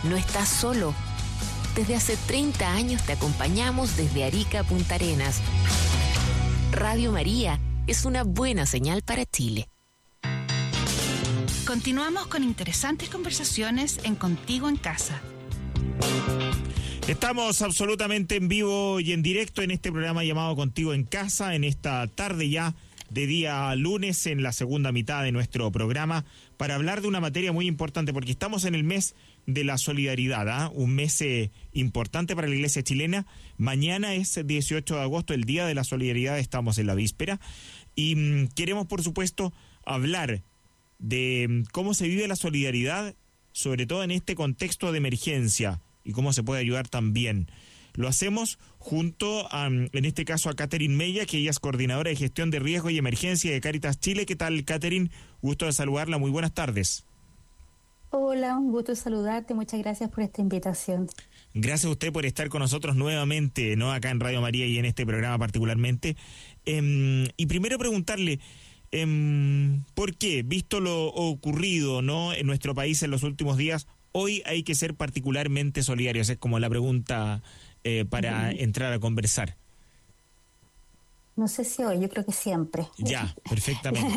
No estás solo. Desde hace 30 años te acompañamos desde Arica a Punta Arenas. Radio María es una buena señal para Chile. Continuamos con interesantes conversaciones en Contigo en Casa. Estamos absolutamente en vivo y en directo en este programa llamado Contigo en Casa, en esta tarde ya de día lunes, en la segunda mitad de nuestro programa, para hablar de una materia muy importante, porque estamos en el mes de la solidaridad, un mes importante para la Iglesia chilena. Mañana es 18 de agosto, el Día de la Solidaridad, estamos en la víspera, y queremos, por supuesto, hablar de cómo se vive la solidaridad, sobre todo en este contexto de emergencia, y cómo se puede ayudar también. Lo hacemos junto a, en este caso, a Catherine Mella, que ella es coordinadora de gestión de riesgo y emergencia de Cáritas Chile. ¿Qué tal, Catherine? Gusto de saludarla, muy buenas tardes. Hola, un gusto saludarte, muchas gracias por esta invitación. Gracias a usted por estar con nosotros nuevamente, ¿no? Acá en Radio María y en este programa particularmente. Y primero preguntarle, ¿por qué, visto lo ocurrido, ¿no?, en nuestro país en los últimos días, hoy hay que ser particularmente solidarios? Es como la pregunta para entrar a conversar. No sé si hoy, yo creo que siempre. Ya, perfectamente.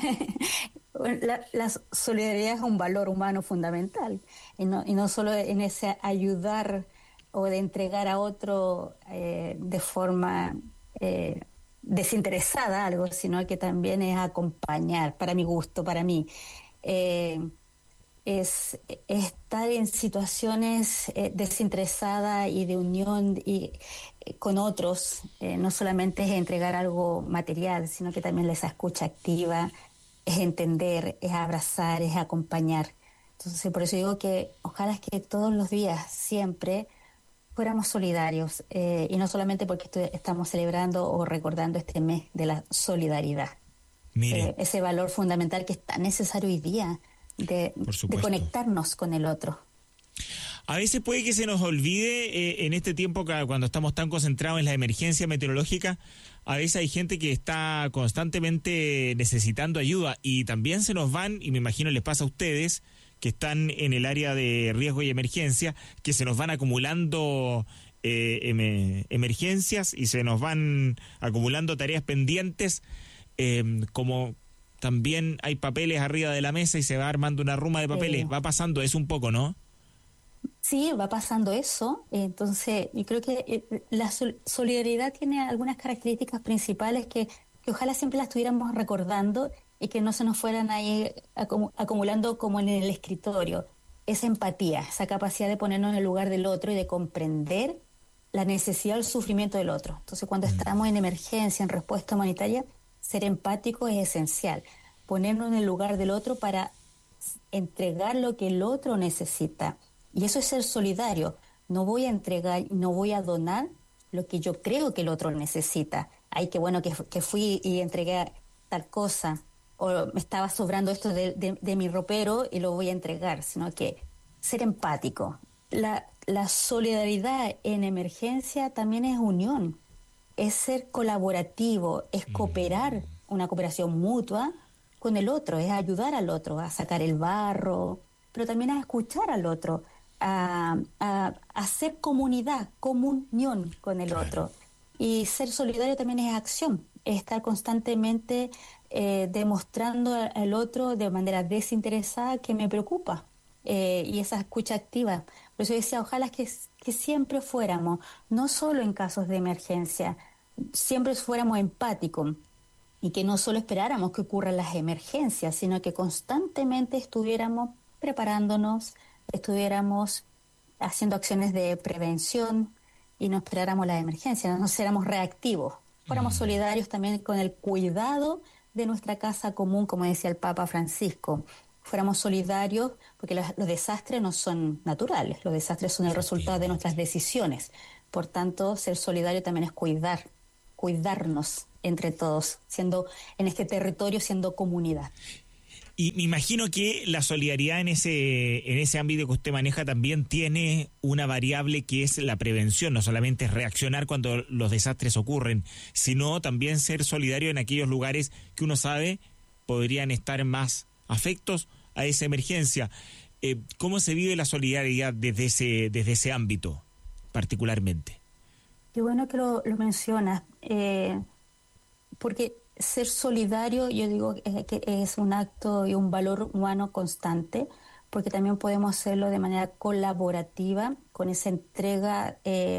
La solidaridad es un valor humano fundamental, y no solo en ese ayudar o de entregar a otro de forma desinteresada algo, sino que también es acompañar, para mi gusto, para mí. Es estar en situaciones desinteresadas y de unión y con otros, no solamente es entregar algo material, sino que también esa escucha activa, es entender, es abrazar, es acompañar. Entonces, por eso digo que ojalá es que todos los días, siempre, fuéramos solidarios, y no solamente porque estamos celebrando o recordando este mes de la solidaridad. Mire, ese valor fundamental que es tan necesario hoy día, de conectarnos con el otro. A veces puede que se nos olvide en este tiempo, cuando estamos tan concentrados en la emergencia meteorológica, a veces hay gente que está constantemente necesitando ayuda, y también se nos van, y me imagino les pasa a ustedes que están en el área de riesgo y emergencia, que se nos van acumulando emergencias y se nos van acumulando tareas pendientes, como también hay papeles arriba de la mesa y se va armando una ruma de papeles. Va pasando eso un poco, ¿no? Sí, va pasando eso. Entonces, yo creo que la solidaridad tiene algunas características principales que ojalá siempre las estuviéramos recordando y que no se nos fueran ahí acumulando como en el escritorio. Esa empatía, esa capacidad de ponernos en el lugar del otro y de comprender la necesidad o el sufrimiento del otro. Entonces, cuando estamos en emergencia, en respuesta humanitaria, ser empático es esencial. Ponernos en el lugar del otro para entregar lo que el otro necesita. Y eso es ser solidario. No voy a entregar, no voy a donar lo que yo creo que el otro necesita. Ay, qué bueno que fui y entregué tal cosa, o me estaba sobrando esto de mi ropero y lo voy a entregar, sino que ser empático. La solidaridad en emergencia también es unión, es ser colaborativo, es cooperar, una cooperación mutua con el otro, es ayudar al otro a sacar el barro, pero también a escuchar al otro, a hacer comunidad, comunión con el otro. Y ser solidario también es acción, es estar constantemente demostrando al otro de manera desinteresada que me preocupa, y esa escucha activa. Por eso decía, ojalá que siempre fuéramos, no solo en casos de emergencia, siempre fuéramos empáticos y que no solo esperáramos que ocurran las emergencias, sino que constantemente estuviéramos preparándonos, estuviéramos haciendo acciones de prevención y no esperáramos las emergencias, no éramos reactivos, fuéramos solidarios también con el cuidado de nuestra casa común, como decía el Papa Francisco. Fuéramos solidarios porque los desastres no son naturales, los desastres son el resultado de nuestras decisiones. Por tanto, ser solidario también es cuidarnos entre todos, siendo en este territorio, siendo comunidad. Y me imagino que la solidaridad en ese ámbito que usted maneja también tiene una variable que es la prevención. No solamente es reaccionar cuando los desastres ocurren, sino también ser solidario en aquellos lugares que uno sabe podrían estar más afectos a esa emergencia. ¿Cómo se vive la solidaridad desde ese ámbito particularmente? Qué bueno que lo mencionas, porque ser solidario, yo digo que es un acto y un valor humano constante, porque también podemos hacerlo de manera colaborativa, con esa entrega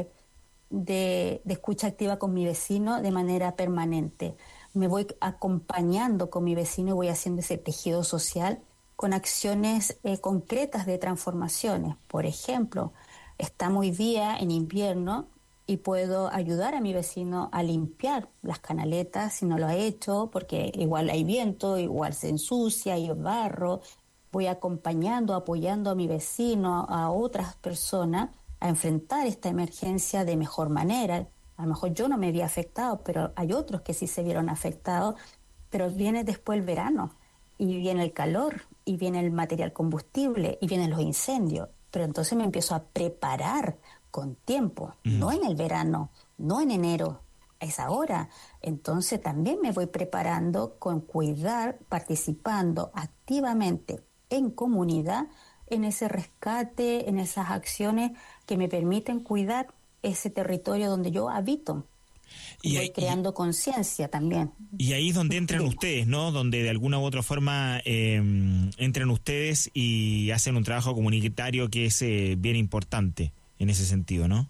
de escucha activa con mi vecino de manera permanente. Me voy acompañando con mi vecino y voy haciendo ese tejido social con acciones concretas de transformaciones. Por ejemplo, estamos hoy día en invierno y puedo ayudar a mi vecino a limpiar las canaletas si no lo ha hecho, porque igual hay viento, igual se ensucia, hay barro. Voy acompañando, apoyando a mi vecino, a otras personas, a enfrentar esta emergencia de mejor manera. A lo mejor yo no me vi afectado, pero hay otros que sí se vieron afectados, pero viene después el verano, y viene el calor, y viene el material combustible, y vienen los incendios. Pero entonces me empiezo a preparar con tiempo, no en el verano, no en enero, es ahora. Entonces también me voy preparando con cuidar, participando activamente en comunidad, en ese rescate, en esas acciones que me permiten cuidar ese territorio donde yo habito. Y voy creando conciencia también. Y ahí es donde entran ustedes, ¿no? Donde de alguna u otra forma entran ustedes y hacen un trabajo comunitario que es bien importante en ese sentido, ¿no?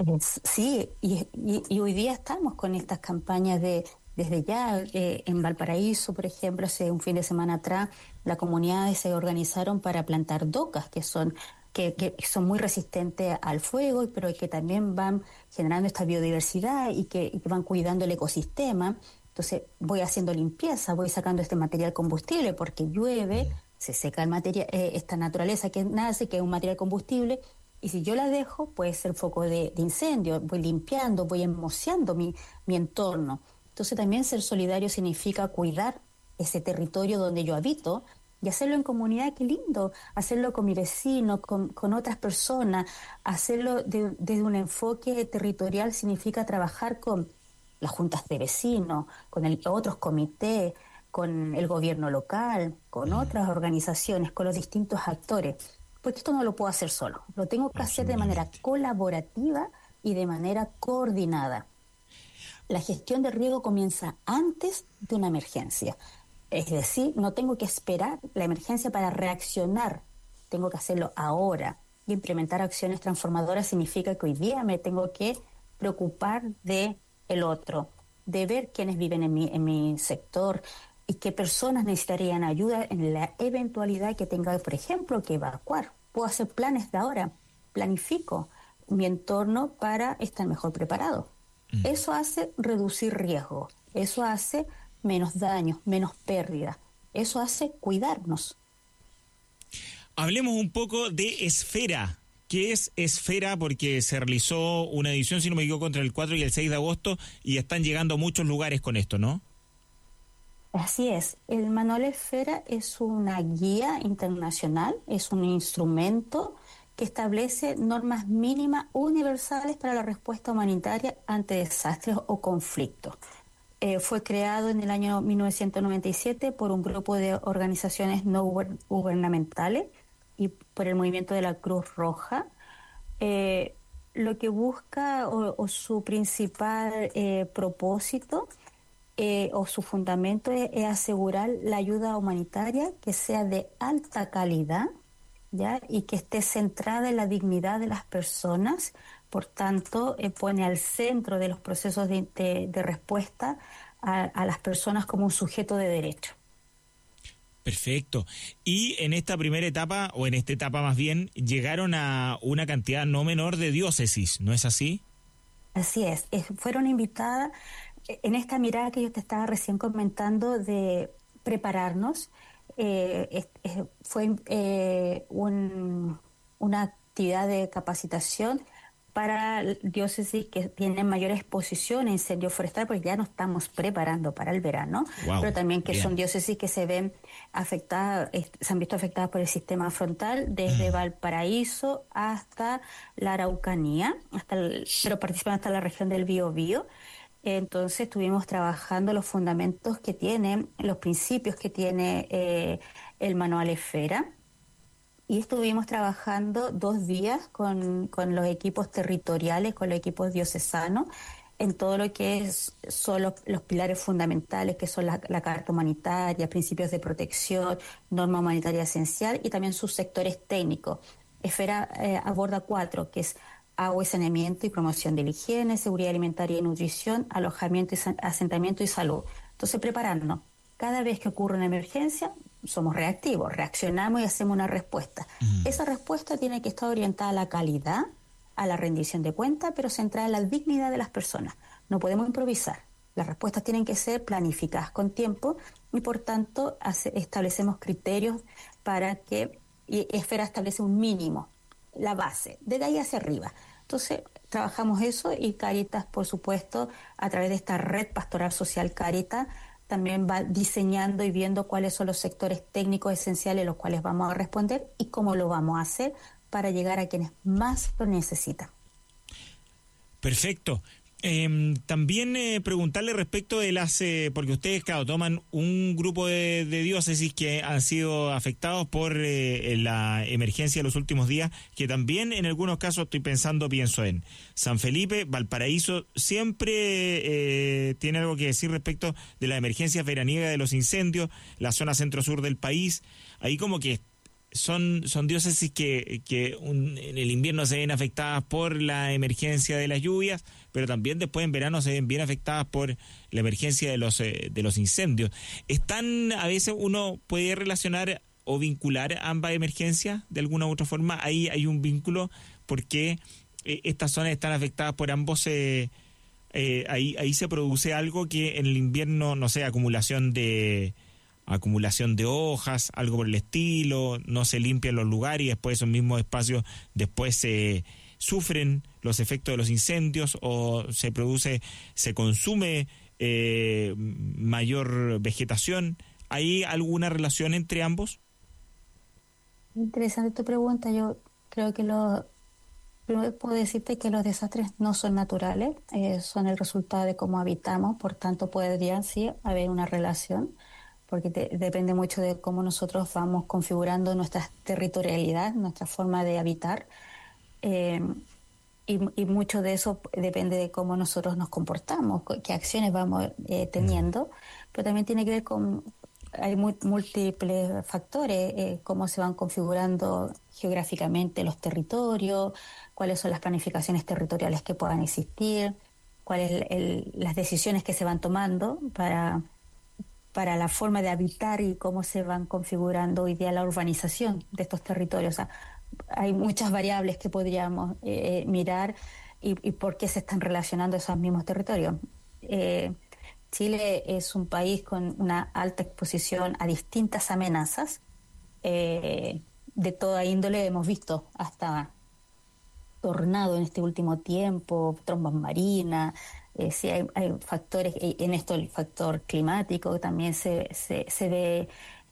Sí, y hoy día estamos con estas campañas desde ya, en Valparaíso, por ejemplo, hace un fin de semana atrás, las comunidades se organizaron para plantar docas, que son muy resistentes al fuego, pero que también van generando esta biodiversidad y que van cuidando el ecosistema. Entonces voy haciendo limpieza, voy sacando este material combustible porque llueve, se seca el material, esta naturaleza que nace, que es un material combustible, y si yo la dejo puede ser foco de incendio. Voy limpiando, voy enmociando mi entorno. Entonces también ser solidario significa cuidar ese territorio donde yo habito y hacerlo en comunidad. Qué lindo, hacerlo con mi vecino, con otras personas, hacerlo desde un enfoque territorial significa trabajar con las juntas de vecinos, con otros comités, con el gobierno local, con otras organizaciones, con los distintos actores, porque esto no lo puedo hacer solo, lo tengo que hacer de manera colaborativa y de manera coordinada. La gestión de riesgo comienza antes de una emergencia. Es decir, no tengo que esperar la emergencia para reaccionar, tengo que hacerlo ahora. Y implementar acciones transformadoras significa que hoy día me tengo que preocupar de el otro, de ver quiénes viven en mi sector y qué personas necesitarían ayuda en la eventualidad que tenga, por ejemplo, que evacuar. Puedo hacer planes de ahora, planifico mi entorno para estar mejor preparado. Eso hace reducir riesgo, eso hace menos daños, menos pérdidas, eso hace cuidarnos. Hablemos un poco de Esfera. ¿Qué es Esfera? Porque se realizó una edición, si no me equivoco, entre el 4 y el 6 de agosto y están llegando a muchos lugares con esto, ¿no? Así es. El Manual Esfera es una guía internacional, es un instrumento que establece normas mínimas universales para la respuesta humanitaria ante desastres o conflictos. Fue creado en el año 1997 por un grupo de organizaciones no gubernamentales y por el movimiento de la Cruz Roja. Lo que busca o su principal propósito o su fundamento es asegurar la ayuda humanitaria que sea de alta calidad, ¿ya? Y que esté centrada en la dignidad de las personas. Por tanto, pone al centro de los procesos de respuesta a las personas como un sujeto de derecho. Perfecto. Y en esta primera etapa, o en esta etapa más bien, llegaron a una cantidad no menor de diócesis, ¿no es así? Así es. Fueron invitadas en esta mirada que yo te estaba recién comentando de prepararnos. Fue una actividad de capacitación para diócesis que tienen mayor exposición a incendio forestal, porque ya nos estamos preparando para el verano, pero también que son diócesis que se ven afectadas, se han visto afectadas por el sistema frontal desde Valparaíso hasta la Araucanía, pero participan hasta la región del Biobío. Entonces estuvimos trabajando los fundamentos que tiene, los principios que tiene el Manual Esfera, y estuvimos trabajando 2 días con los equipos territoriales, con los equipos diocesanos, en todo lo que son los pilares fundamentales, que son la Carta Humanitaria, principios de protección, norma humanitaria esencial y también sus sectores técnicos. Esfera aborda 4, que es agua y saneamiento y promoción de la higiene, seguridad alimentaria y nutrición, alojamiento y asentamiento y salud. Entonces, prepararnos. Cada vez que ocurre una emergencia, somos reactivos, reaccionamos y hacemos una respuesta. Esa respuesta tiene que estar orientada a la calidad, a la rendición de cuentas, pero centrada en la dignidad de las personas. No podemos improvisar. Las respuestas tienen que ser planificadas con tiempo y, por tanto, establecemos criterios para que Esfera establece un mínimo, la base, de ahí hacia arriba. Entonces, trabajamos eso y Cáritas, por supuesto, a través de esta red pastoral social Cáritas, también va diseñando y viendo cuáles son los sectores técnicos esenciales los cuales vamos a responder y cómo lo vamos a hacer para llegar a quienes más lo necesitan. Perfecto. También preguntarle respecto de porque ustedes, claro, toman un grupo de diócesis que han sido afectados por la emergencia de los últimos días, que también en algunos casos pienso en San Felipe, Valparaíso, siempre tiene algo que decir respecto de las emergencias veraniegas de los incendios, la zona centro-sur del país, ahí como que son diócesis que en el invierno se ven afectadas por la emergencia de las lluvias, pero también después en verano se ven bien afectadas por la emergencia de los incendios. A veces uno puede relacionar o vincular ambas emergencias de alguna u otra forma. Ahí hay un vínculo porque estas zonas están afectadas por ambos. Ahí se produce algo que en el invierno, no sé, acumulación de hojas, algo por el estilo, no se limpian los lugares y después esos mismos espacios después sufren los efectos de los incendios o se consume mayor vegetación. ¿Hay alguna relación entre ambos? Interesante tu pregunta. Yo creo que primero puedo decirte que los desastres no son naturales, son el resultado de cómo habitamos, por tanto podrían sí haber una relación, porque depende mucho de cómo nosotros vamos configurando nuestra territorialidad, nuestra forma de habitar, y mucho de eso depende de cómo nosotros nos comportamos, qué acciones vamos teniendo, pero también tiene que ver hay múltiples factores, cómo se van configurando geográficamente los territorios, cuáles son las planificaciones territoriales que puedan existir, cuáles las decisiones que se van tomando para la forma de habitar y cómo se van configurando hoy día la urbanización de estos territorios. O sea, hay muchas variables que podríamos mirar y por qué se están relacionando esos mismos territorios. Chile es un país con una alta exposición a distintas amenazas de toda índole. Hemos visto hasta tornado en este último tiempo, trombas marinas. Sí, hay factores, en esto el factor climático también se ve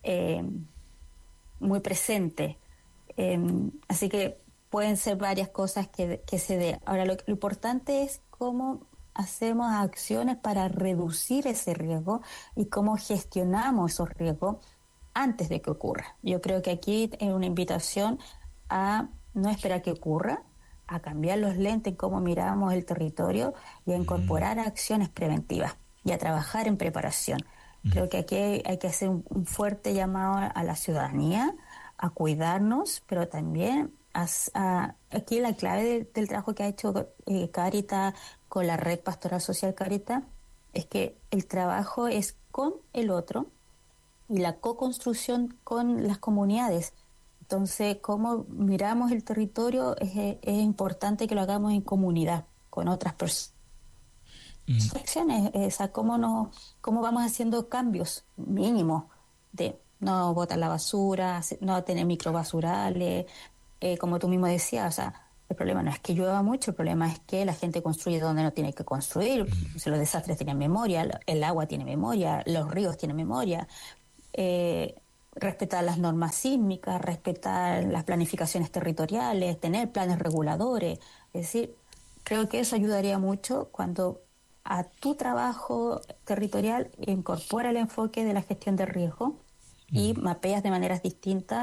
muy presente. Así que pueden ser varias cosas que se den. Ahora, lo importante es cómo hacemos acciones para reducir ese riesgo y cómo gestionamos esos riesgos antes de que ocurra. Yo creo que aquí es una invitación a no esperar que ocurra, a cambiar los lentes en cómo miramos el territorio y a incorporar acciones preventivas y a trabajar en preparación. Creo que aquí hay que hacer un fuerte llamado a la ciudadanía, a cuidarnos, pero también aquí la clave del trabajo que ha hecho Cáritas con la red pastoral social Cáritas es que el trabajo es con el otro y la co-construcción con las comunidades. Entonces, cómo miramos el territorio es importante que lo hagamos en comunidad, con otras personas. Acciones, cómo vamos haciendo cambios mínimos de no botar la basura, no tener microbasurales, como tú mismo decías, o sea, el problema no es que llueva mucho, el problema es que la gente construye donde no tiene que construir. Si los desastres tienen memoria, el agua tiene memoria, los ríos tienen memoria. Respetar las normas sísmicas, respetar las planificaciones territoriales, tener planes reguladores. Es decir, creo que eso ayudaría mucho cuando a tu trabajo territorial incorpora el enfoque de la gestión de riesgo y mapeas de maneras distintas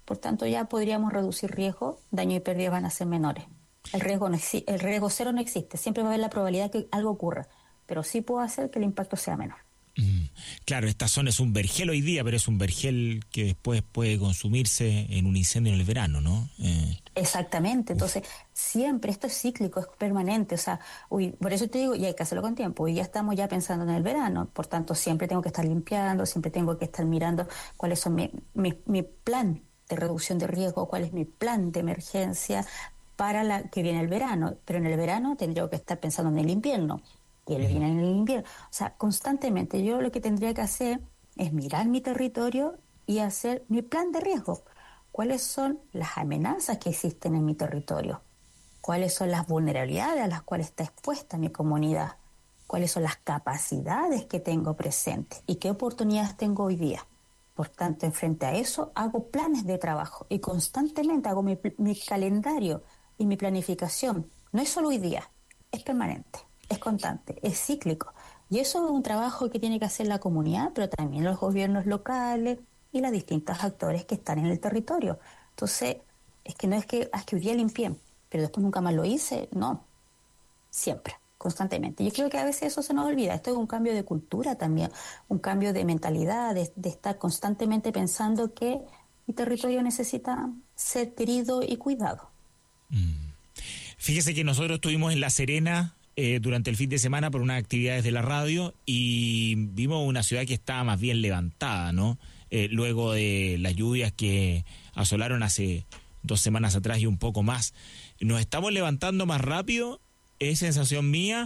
Por tanto, ya podríamos reducir riesgo, daño y pérdidas van a ser menores. El riesgo cero no existe, siempre va a haber la probabilidad de que algo ocurra, pero sí puedo hacer que el impacto sea menor. Claro, esta zona es un vergel hoy día, pero es un vergel que después puede consumirse en un incendio en el verano, ¿no? Exactamente, entonces siempre esto es cíclico, es permanente, o sea, por eso te digo, y hay que hacerlo con tiempo, hoy ya estamos ya pensando en el verano, por tanto siempre tengo que estar limpiando, siempre tengo que estar mirando cuáles son mi plan de reducción de riesgo, cuál es mi plan de emergencia para la que viene el verano, pero en el verano tendría que estar pensando en el invierno, y él viene en el invierno, o sea, constantemente yo lo que tendría que hacer es mirar mi territorio y hacer mi plan de riesgo. ¿Cuáles son las amenazas que existen en mi territorio? ¿Cuáles son las vulnerabilidades a las cuales está expuesta mi comunidad? ¿Cuáles son las capacidades que tengo presentes? ¿Y qué oportunidades tengo hoy día? Por tanto, en frente a eso, hago planes de trabajo y constantemente hago mi calendario y mi planificación. No es solo hoy día, es permanente, es constante, es cíclico. Y eso es un trabajo que tiene que hacer la comunidad, pero también los gobiernos locales, y los distintos actores que están en el territorio. Entonces, es que no es que hoy día limpié, pero después nunca más lo hice, no, siempre, constantemente. Yo creo que a veces eso se nos olvida, esto es un cambio de cultura también, un cambio de mentalidad, de estar constantemente pensando que mi territorio necesita ser querido y cuidado. Fíjese que nosotros estuvimos en La Serena durante el fin de semana por unas actividades de la radio y vimos una ciudad que estaba más bien levantada, ¿no? Luego de las lluvias que asolaron hace 2 semanas atrás y un poco más. ¿Nos estamos levantando más rápido? ¿Es sensación mía?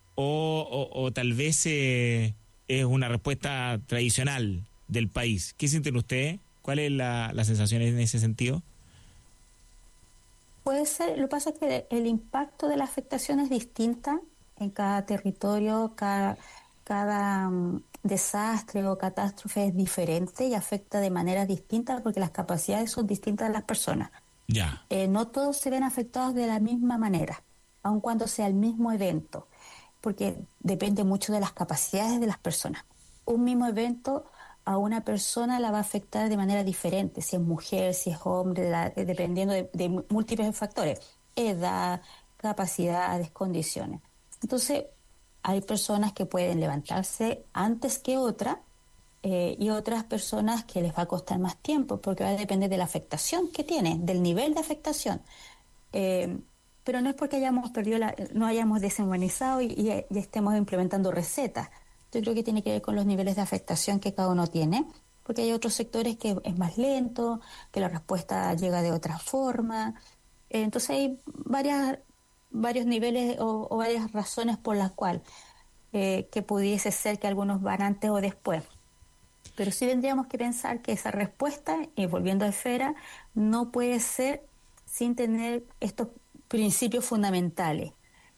¿O tal vez es una respuesta tradicional del país? ¿Qué sienten ustedes? ¿Cuál es la sensación en ese sentido? Puede ser, lo que pasa es que el impacto de la afectación es distinta en cada territorio, cada desastre o catástrofe es diferente y afecta de manera distinta porque las capacidades son distintas de las personas. Ya. No todos se ven afectados de la misma manera, aun cuando sea el mismo evento, porque depende mucho de las capacidades de las personas. Un mismo evento a una persona la va a afectar de manera diferente, si es mujer, si es hombre, dependiendo de múltiples factores, edad, capacidades, condiciones. Entonces, hay personas que pueden levantarse antes que otras y otras personas que les va a costar más tiempo porque va a depender de la afectación que tienen, del nivel de afectación. Pero no es porque hayamos perdido no hayamos deshumanizado y estemos implementando recetas. Yo creo que tiene que ver con los niveles de afectación que cada uno tiene, porque hay otros sectores que es más lento, que la respuesta llega de otra forma. Entonces hay varios niveles o varias razones por las cuales que pudiese ser que algunos van antes o después. Pero sí tendríamos que pensar que esa respuesta, y volviendo a esfera, no puede ser sin tener estos principios fundamentales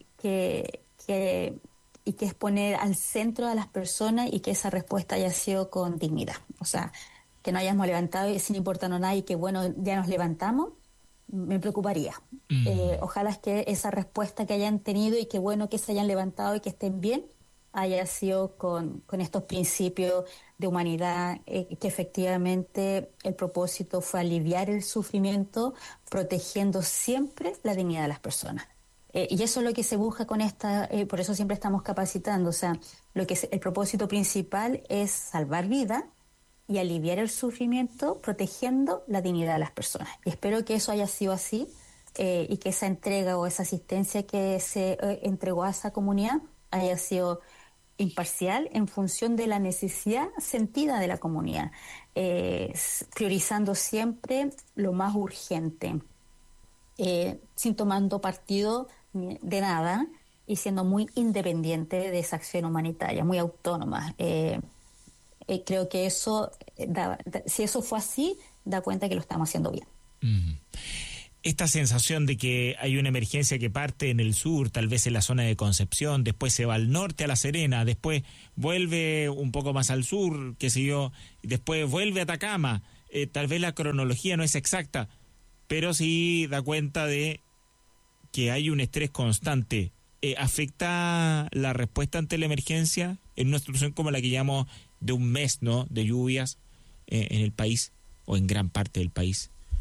y que es poner al centro a las personas y que esa respuesta haya sido con dignidad. O sea, que no hayamos levantado y sin importarnos nada y que bueno, ya nos levantamos, me preocuparía. Ojalá es que esa respuesta que hayan tenido y que bueno que se hayan levantado y que estén bien, haya sido con estos principios de humanidad, que efectivamente el propósito fue aliviar el sufrimiento, protegiendo siempre la dignidad de las personas. Y eso es lo que se busca con por eso siempre estamos capacitando, o sea, el propósito principal es salvar vida y aliviar el sufrimiento protegiendo la dignidad de las personas. Y espero que eso haya sido así y que esa entrega o esa asistencia que se entregó a esa comunidad haya sido imparcial en función de la necesidad sentida de la comunidad, priorizando siempre lo más urgente, sin tomando partido de nada y siendo muy independiente de esa acción humanitaria, muy autónoma. Creo que eso, si eso fue así, da cuenta que lo estamos haciendo bien. Esta sensación de que hay una emergencia que parte en el sur, tal vez en la zona de Concepción, después se va al norte a La Serena, después vuelve un poco más al sur, qué sé yo, y después vuelve a Atacama. Tal vez la cronología no es exacta, pero sí da cuenta de que hay un estrés constante. ¿Afecta la respuesta ante la emergencia en una situación como la que llamamos de un mes, ¿no?, de lluvias en el país o en gran parte del país?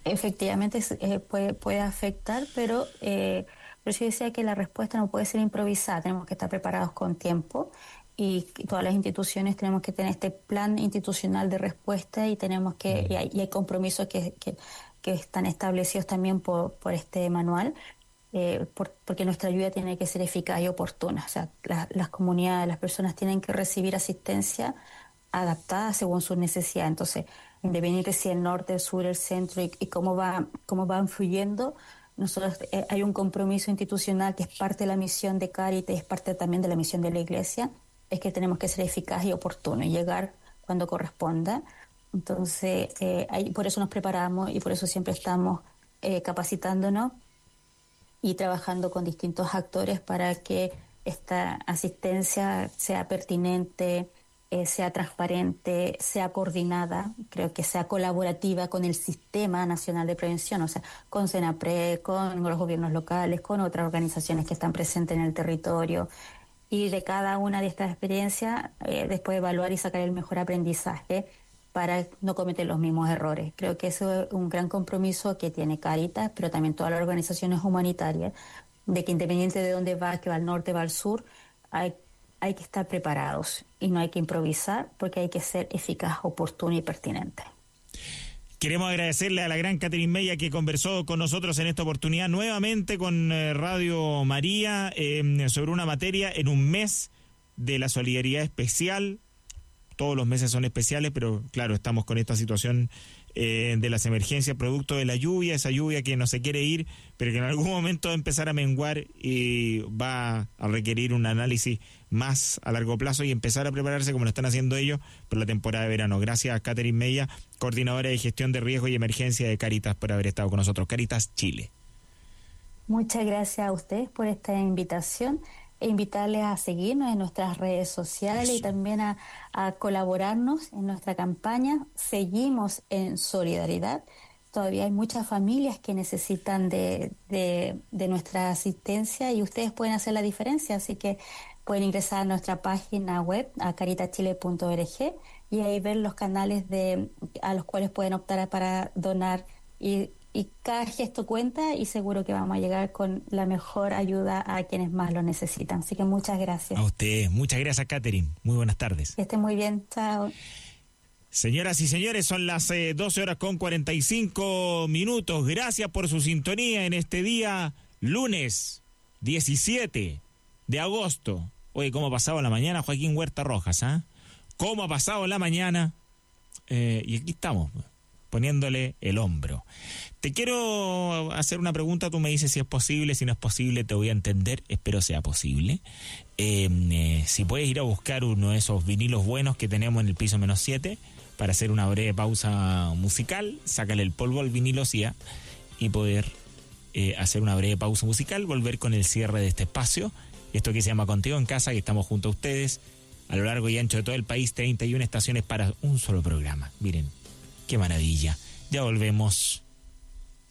Efectivamente puede afectar, pero por eso yo decía que la respuesta no puede ser improvisada, tenemos que estar preparados con tiempo y todas las instituciones tenemos que tener este plan institucional de respuesta y tenemos que y hay compromisos que están establecidos también por este manual, porque nuestra ayuda tiene que ser eficaz y oportuna. O sea, las comunidades, las personas tienen que recibir asistencia adaptada según sus necesidades. Entonces, independiente si el norte, el sur, el centro y cómo van fluyendo, nosotros hay un compromiso institucional que es parte de la misión de Cáritas, es parte también de la misión de la Iglesia, es que tenemos que ser eficaz y oportuno y llegar cuando corresponda. Entonces, por eso nos preparamos y por eso siempre estamos capacitándonos y trabajando con distintos actores para que esta asistencia sea pertinente, sea transparente, sea coordinada, creo que sea colaborativa con el Sistema Nacional de Prevención, o sea, con Senapred, con los gobiernos locales, con otras organizaciones que están presentes en el territorio, y de cada una de estas experiencias después evaluar y sacar el mejor aprendizaje para no cometer los mismos errores. Creo que eso es un gran compromiso que tiene Cáritas, pero también todas las organizaciones humanitarias, de que independiente de dónde va, que va al norte, va al sur, hay que estar preparados y no hay que improvisar porque hay que ser eficaz, oportuno y pertinente. Queremos agradecerle a la gran Catherine Mella que conversó con nosotros en esta oportunidad nuevamente con Radio María sobre una materia en un mes de la solidaridad especial. Todos los meses son especiales, pero claro, estamos con esta situación de las emergencias producto de la lluvia, esa lluvia que no se quiere ir, pero que en algún momento va a empezar a menguar y va a requerir un análisis más a largo plazo y empezar a prepararse como lo están haciendo ellos por la temporada de verano. Gracias a Catherine Mella, coordinadora de gestión de riesgo y emergencia de Cáritas, por haber estado con nosotros. Cáritas Chile. Muchas gracias a ustedes por esta invitación e invitarles a seguirnos en nuestras redes sociales. Eso. Y también a colaborarnos en nuestra campaña. Seguimos en solidaridad. Todavía hay muchas familias que necesitan de nuestra asistencia y ustedes pueden hacer la diferencia, así que pueden ingresar a nuestra página web, a caritaschile.org, y ahí ver los canales a los cuales pueden optar para donar, y cada gesto cuenta y seguro que vamos a llegar con la mejor ayuda a quienes más lo necesitan. Así que muchas gracias. A usted, muchas gracias, Catherine. Muy buenas tardes. Que estén muy bien, chao. Señoras y señores, son las 12:45. Gracias por su sintonía en este día, lunes 17 de agosto. Oye, ¿cómo ha pasado la mañana, Joaquín Huerta Rojas? ¿Cómo ha pasado la mañana? Y aquí estamos, poniéndole el hombro. Te quiero hacer una pregunta, tú me dices si es posible, si no es posible, te voy a entender, espero sea posible. Si puedes ir a buscar uno de esos vinilos buenos que tenemos en el piso -7 para hacer una breve pausa musical, sácale el polvo al vinilo SIA y poder hacer una breve pausa musical, volver con el cierre de este espacio, esto que se llama Contigo en Casa, que estamos junto a ustedes a lo largo y ancho de todo el país, 31 estaciones para un solo programa. Miren, qué maravilla. Ya volvemos.